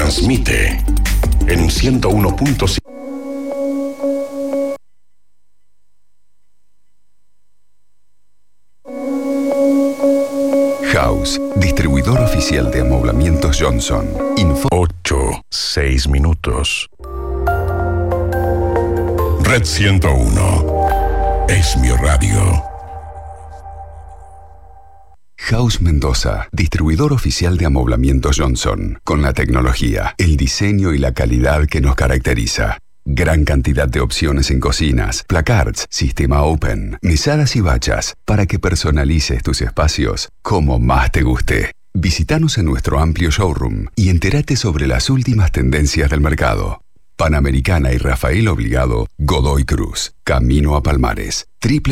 Transmite en 101.5. House, distribuidor oficial de amoblamientos Johnson. 6 minutos. Red 101 es mi radio. House Mendoza, distribuidor oficial de amoblamientos Johnson, con la tecnología, el diseño y la calidad que nos caracteriza. Gran cantidad de opciones en cocinas, placards, sistema open, mesadas y bachas, para que personalices tus espacios como más te guste. Visítanos en nuestro amplio showroom y entérate sobre las últimas tendencias del mercado. Panamericana y Rafael Obligado, Godoy Cruz, Camino a Palmares.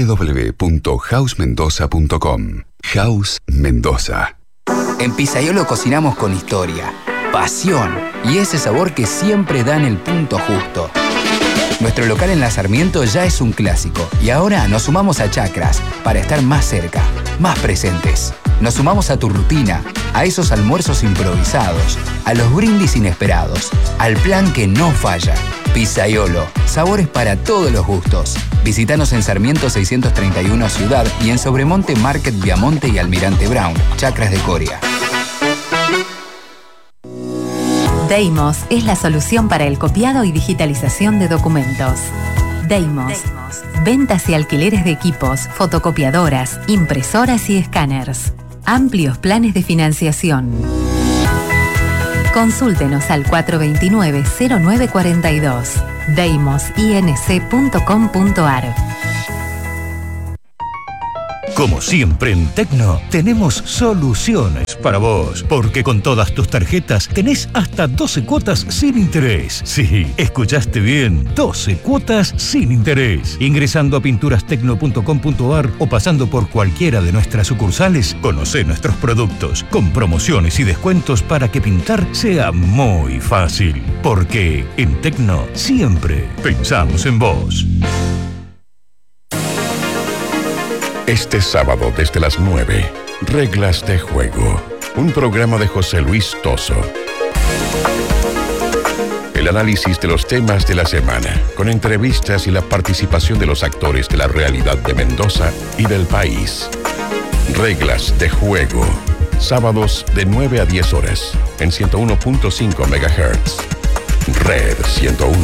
www.housemendoza.com. House Mendoza. En Pizzaiolo cocinamos con historia, pasión y ese sabor que siempre da en el punto justo. Nuestro local en La Sarmiento ya es un clásico y ahora nos sumamos a Chacras para estar más cerca, más presentes. Nos sumamos a tu rutina, a esos almuerzos improvisados, a los brindis inesperados, al plan que no falla. Pizzaiolo, sabores para todos los gustos. Visítanos en Sarmiento 631 Ciudad y en Sobremonte Market Viamonte y Almirante Brown, Chacras de Coria. Deimos es la solución para el copiado y digitalización de documentos. Deimos. Ventas y alquileres de equipos, fotocopiadoras, impresoras y escáneres. Amplios planes de financiación. Consúltenos al 429-0942. deimosinc.com.ar. Como siempre en Tecno, tenemos soluciones para vos, porque con todas tus tarjetas tenés hasta 12 cuotas sin interés. Sí, escuchaste bien, 12 cuotas sin interés. Ingresando a pinturastecno.com.ar o pasando por cualquiera de nuestras sucursales, conocé nuestros productos, con promociones y descuentos para que pintar sea muy fácil. Porque en Tecno siempre pensamos en vos. Este sábado desde las 9, Reglas de Juego. Un programa de José Luis Toso. El análisis de los temas de la semana, con entrevistas y la participación de los actores de la realidad de Mendoza y del país. Reglas de Juego. Sábados de 9 a 10 horas, en 101.5 MHz. Red 101.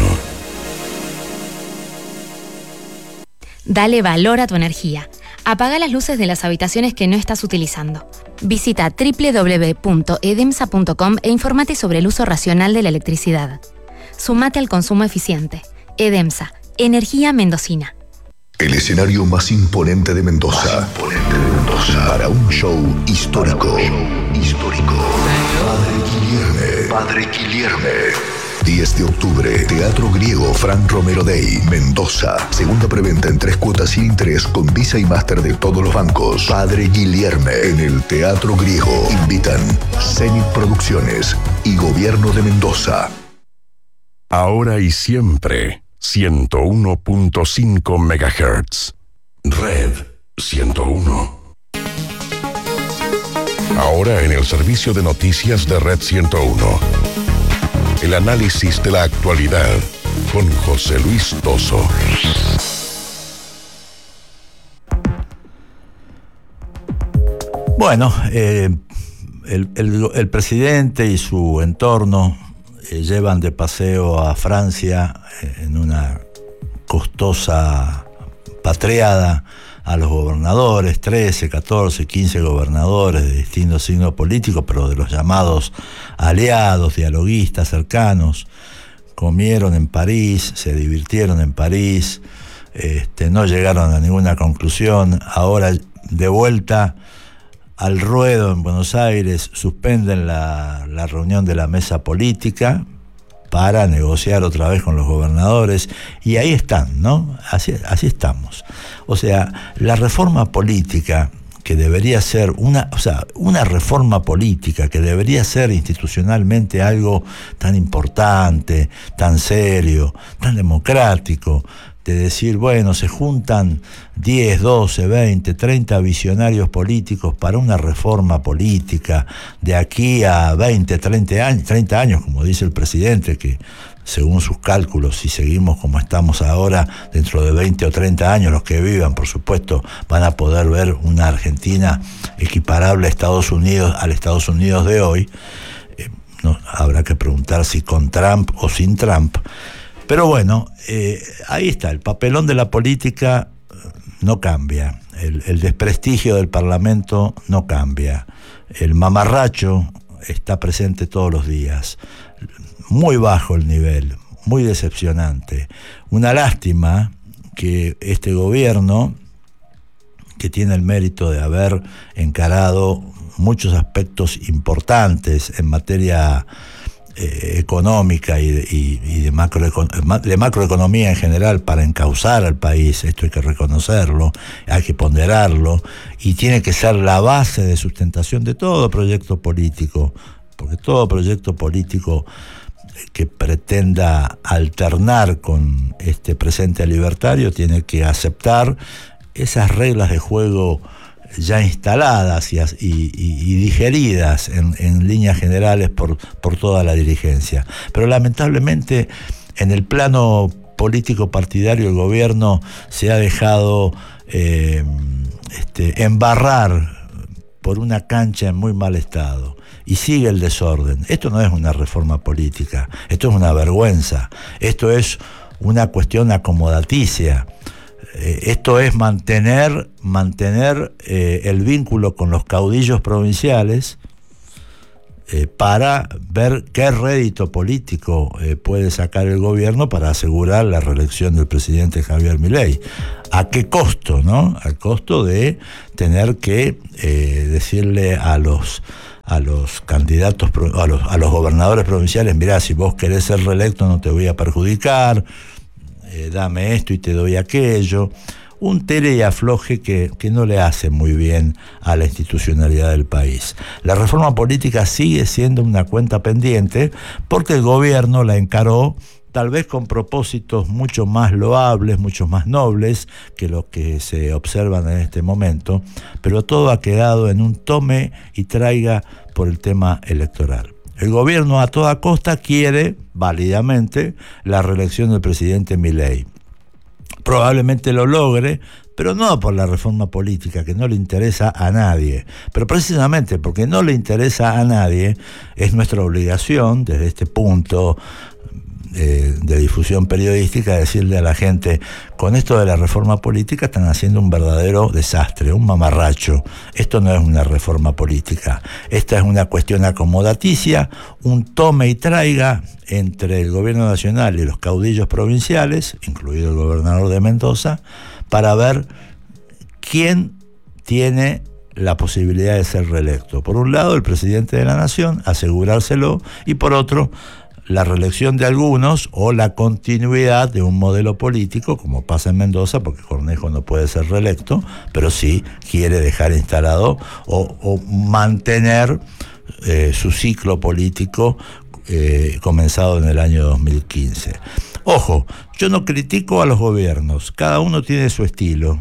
Dale valor a tu energía. Apaga las luces de las habitaciones que no estás utilizando. Visita www.edemsa.com e infórmate sobre el uso racional de la electricidad. Sumate al consumo eficiente. Edemsa, energía mendocina. El escenario más imponente de Mendoza. Para un show histórico. Padre Guilherme. 10 de octubre, Teatro Griego Fran Romero Day, Mendoza. Segunda preventa en 3 cuotas sin interés con Visa y Master de todos los bancos. Padre Guilherme en el Teatro Griego. Invitan Zenit Producciones y Gobierno de Mendoza. Ahora y siempre, 101.5 MHz. Red 101. Ahora en el servicio de noticias de Red 101. El análisis de la actualidad con José Luis Toso. Bueno, el presidente y su entorno llevan de paseo a Francia en una costosa patriada a los gobernadores, 13, 14, 15 gobernadores de distintos signos políticos, pero de los llamados aliados, dialoguistas, cercanos. Comieron en París, se divirtieron en París, no llegaron a ninguna conclusión. Ahora, de vuelta al ruedo en Buenos Aires, suspenden la reunión de la mesa política para negociar otra vez con los gobernadores, y ahí están, ¿no? Así estamos. O sea, la reforma política que debería ser una reforma política que debería ser institucionalmente algo tan importante, tan serio, tan democrático, de decir, bueno, se juntan 10, 12, 20, 30 visionarios políticos para una reforma política de aquí a 20, 30 años, como dice el presidente, que según sus cálculos, si seguimos como estamos ahora, dentro de 20 o 30 años, los que vivan, por supuesto, van a poder ver una Argentina equiparable a Estados Unidos, al Estados Unidos de hoy. No, habrá que preguntar si con Trump o sin Trump. Pero bueno, ahí está, el papelón de la política no cambia, el desprestigio del Parlamento no cambia, el mamarracho está presente todos los días, muy bajo el nivel, muy decepcionante. Una lástima que este gobierno, que tiene el mérito de haber encarado muchos aspectos importantes en materia económica y de macroeconomía en general para encauzar al país, esto hay que reconocerlo, hay que ponderarlo, y tiene que ser la base de sustentación de todo proyecto político, porque todo proyecto político que pretenda alternar con este presente libertario tiene que aceptar esas reglas de juego ya instaladas y digeridas en líneas generales por toda la dirigencia. Pero lamentablemente en el plano político partidario el gobierno se ha dejado embarrar por una cancha en muy mal estado y sigue el desorden. Esto no es una reforma política, esto es una vergüenza, esto es una cuestión acomodaticia. Esto es mantener el vínculo con los caudillos provinciales para ver qué rédito político puede sacar el gobierno para asegurar la reelección del presidente Javier Milei. ¿A qué costo, no? Al costo de tener que decirle a los candidatos, a los gobernadores provinciales, mirá, si vos querés ser reelecto no te voy a perjudicar, dame esto y te doy aquello. Un tire y afloje que no le hace muy bien a la institucionalidad del país. La reforma política sigue siendo una cuenta pendiente porque el gobierno la encaró tal vez con propósitos mucho más loables, mucho más nobles que los que se observan en este momento, pero todo ha quedado en un tome y traiga por el tema electoral. El gobierno a toda costa quiere, válidamente, la reelección del presidente Milei. Probablemente lo logre, pero no por la reforma política, que no le interesa a nadie. Pero precisamente porque no le interesa a nadie, es nuestra obligación, desde este punto de difusión periodística, decirle a la gente, con esto de la reforma política están haciendo un verdadero desastre, un mamarracho. Esto no es una reforma política, esta es una cuestión acomodaticia, un tome y traiga entre el gobierno nacional y los caudillos provinciales, incluido el gobernador de Mendoza, para ver quién tiene la posibilidad de ser reelecto. Por un lado, el presidente de la nación, asegurárselo, y por otro, la reelección de algunos o la continuidad de un modelo político, como pasa en Mendoza, porque Cornejo no puede ser reelecto, pero sí quiere dejar instalado o mantener su ciclo político comenzado en el año 2015. Ojo, yo no critico a los gobiernos, cada uno tiene su estilo.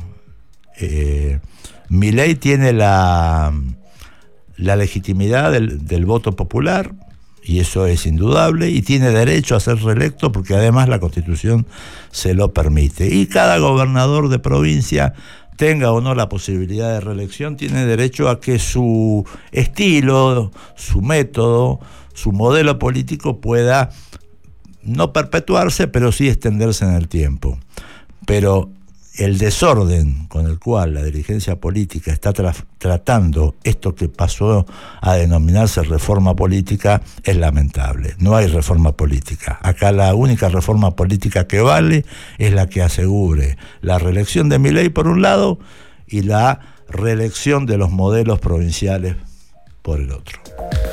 Milei tiene la legitimidad del voto popular, y eso es indudable, y tiene derecho a ser reelecto porque además la Constitución se lo permite. Y cada gobernador de provincia, tenga o no la posibilidad de reelección, tiene derecho a que su estilo, su método, su modelo político pueda no perpetuarse, pero sí extenderse en el tiempo. Pero el desorden con el cual la dirigencia política está tratando esto que pasó a denominarse reforma política es lamentable. No hay reforma política. Acá la única reforma política que vale es la que asegure la reelección de Milei por un lado y la reelección de los modelos provinciales por el otro.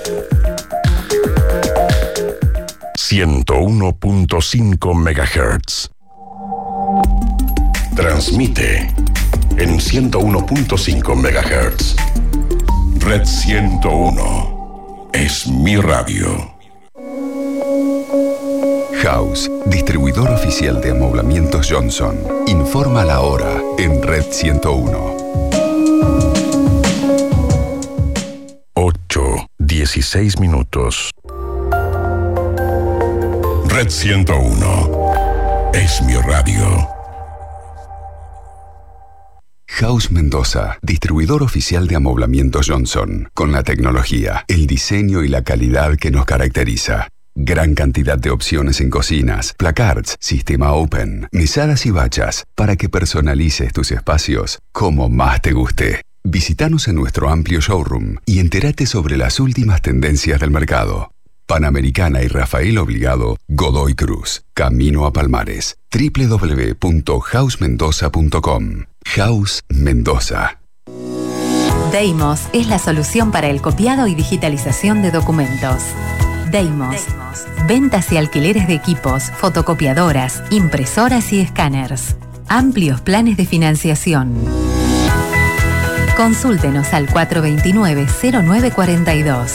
101.5 MHz. Transmite en 101.5 MHz. Red 101 es mi radio. House, distribuidor oficial de amoblamientos Johnson. Informa la hora en Red 101. 8:16 minutos. Red 101 es mi radio. House Mendoza, distribuidor oficial de amoblamientos Johnson. Con la tecnología, el diseño y la calidad que nos caracteriza. Gran cantidad de opciones en cocinas, placards, sistema open, mesadas y bachas, para que personalices tus espacios como más te guste. Visítanos en nuestro amplio showroom y entérate sobre las últimas tendencias del mercado. Panamericana y Rafael Obligado, Godoy Cruz, Camino a Palmares. www.housemendoza.com. House Mendoza. Deimos es la solución para el copiado y digitalización de documentos. Deimos. Ventas y alquileres de equipos, fotocopiadoras, impresoras y escáneres. Amplios planes de financiación. Consúltenos al 429-0942.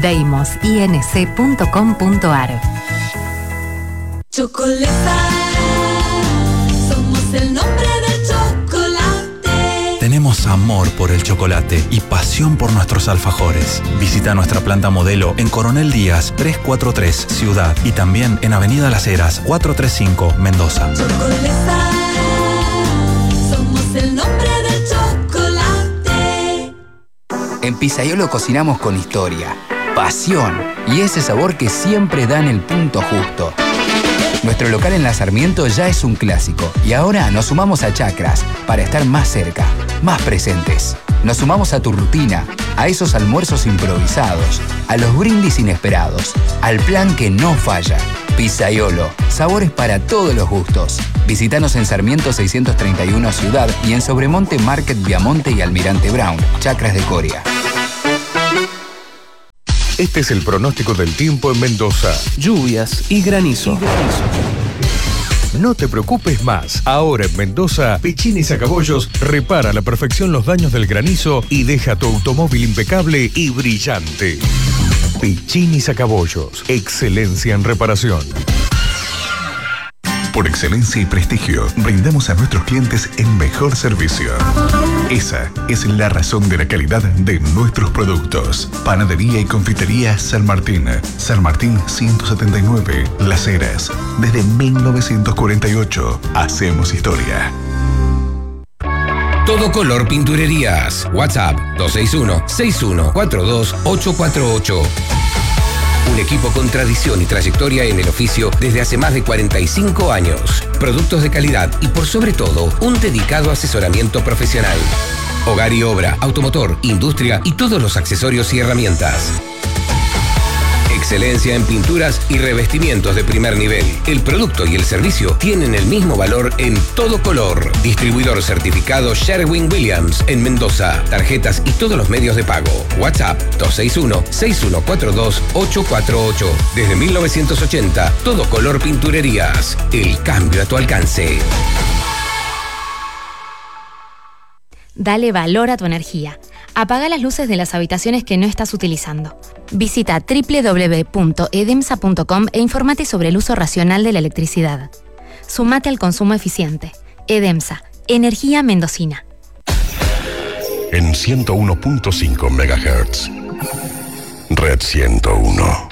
deimosinc.com.ar. Chocolata, somos el nombre del chocolate. Tenemos amor por el chocolate y pasión por nuestros alfajores. Visita nuestra planta modelo en Coronel Díaz 343 Ciudad y también en Avenida Las Heras 435 Mendoza. Chocolata, somos el nombre del chocolate. En Pizzaiolo cocinamos con historia, pasión y ese sabor que siempre da en el punto justo. Nuestro local en La Sarmiento ya es un clásico y ahora nos sumamos a Chacras para estar más cerca, más presentes. Nos sumamos a tu rutina, a esos almuerzos improvisados, a los brindis inesperados, al plan que no falla. Pizzaiolo, sabores para todos los gustos. Visítanos en Sarmiento 631 Ciudad y en Sobremonte Market Viamonte y Almirante Brown, Chacras de Coria. Este es el pronóstico del tiempo en Mendoza. Lluvias y granizo. No te preocupes más. Ahora en Mendoza, Piccini Sacabollos repara a la perfección los daños del granizo y deja tu automóvil impecable y brillante. Piccini Sacabollos. Excelencia en reparación. Por excelencia y prestigio, brindamos a nuestros clientes el mejor servicio. Esa es la razón de la calidad de nuestros productos. Panadería y confitería San Martín. San Martín 179, Las Heras. Desde 1948, hacemos historia. Todo Color Pinturerías. WhatsApp 261-6142-848. Un equipo con tradición y trayectoria en el oficio desde hace más de 45 años. Productos de calidad y por sobre todo, un dedicado asesoramiento profesional. Hogar y obra, automotor, industria y todos los accesorios y herramientas. Excelencia en pinturas y revestimientos de primer nivel. El producto y el servicio tienen el mismo valor en Todo Color. Distribuidor certificado Sherwin-Williams en Mendoza. Tarjetas y todos los medios de pago. WhatsApp 261-6142-848. Desde 1980, Todo Color Pinturerías. El cambio a tu alcance. Dale valor a tu energía. Apaga las luces de las habitaciones que no estás utilizando. Visita www.edemsa.com e infórmate sobre el uso racional de la electricidad. Sumate al consumo eficiente. Edemsa, energía mendocina. En 101.5 MHz. Red 101.